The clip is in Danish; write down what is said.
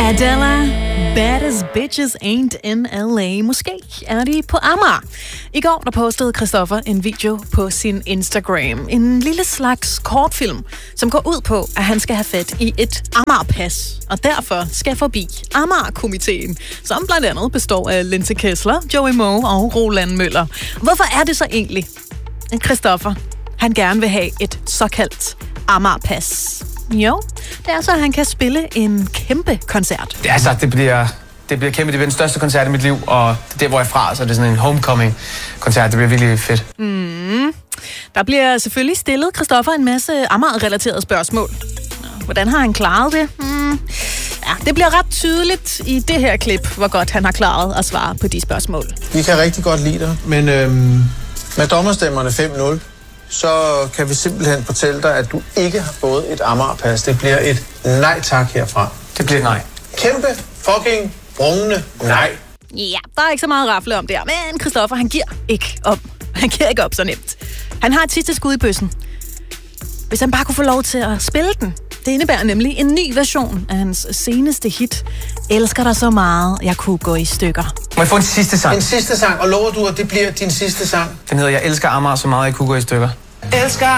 Adele, baddest bitches ain't in LA. Måske er de på Amager. I går der postede Christoffer en video på sin Instagram. En lille slags kortfilm, som går ud på, at han skal have fat i et Amager-pas. Og derfor skal forbi Amager-komiteen, som blandt andet består af Linse Kessler, Joey Moe og Roland Møller. Hvorfor er det så egentlig, at Christoffer han gerne vil have et såkaldt Amager-pas? Jo, det er så, at han kan spille en kæmpe koncert. Det bliver kæmpe. Det bliver den største koncert i mit liv, og det hvor jeg er fra, så det er sådan en homecoming-koncert. Det bliver virkelig fedt. Der bliver selvfølgelig stillet Christoffer en masse Amager-relaterede spørgsmål. Hvordan har han klaret det? Ja, det bliver ret tydeligt i det her klip, hvor godt han har klaret at svare på de spørgsmål. Vi kan rigtig godt lide dig, men med dommerstemmerne 5-0, så kan vi simpelthen fortælle dig, at du ikke har fået et Amager-pas. Det bliver et nej tak herfra. Det bliver et nej. Kæmpe fucking brungende nej. Ja, der er ikke så meget rafle om der, men Christoffer, han giver ikke op. Han giver ikke op så nemt. Han har et sidste skud i bøssen. Hvis han bare kunne få lov til at spille den. Det indebærer nemlig en ny version af hans seneste hit. Elsker dig så meget, jeg kunne gå i stykker. Må jeg få en sidste sang? En sidste sang, og lover du, at det bliver din sidste sang? Den hedder Jeg elsker Amager så meget, jeg kunne gå i stykker. Elsker